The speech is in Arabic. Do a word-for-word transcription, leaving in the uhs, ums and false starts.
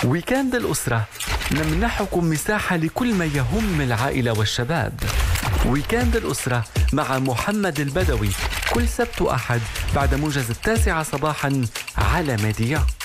ويكاند الأسرة، نمنحكم مساحة لكل ما يهم العائلة والشباب. ويكاند الأسرة مع محمد البدوي، كل سبت وأحد بعد موجز التاسعة صباحا على ميديا.